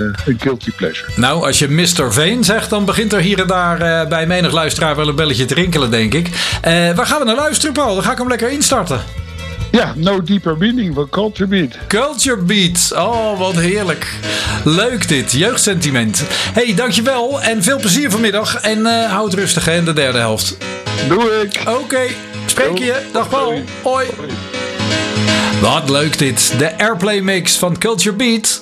een guilty pleasure. Nou, als je Mr. Vane zegt, dan begint er hier en daar bij menig luisteraar wel een belletje te rinkelen, denk ik. Waar gaan we naar luisteren, Paul? Dan ga ik hem lekker instarten. Ja, No Deeper Meaning van Culture Beat. Culture Beat. Oh, wat heerlijk. Leuk dit. Jeugdsentiment. Hey, dankjewel en veel plezier vanmiddag. En hou het rustig hè, in de derde helft. Doe ik. Oké. Spreek je. Dag Paul. Hoi. Wat leuk dit. De Airplay mix van Culture Beat.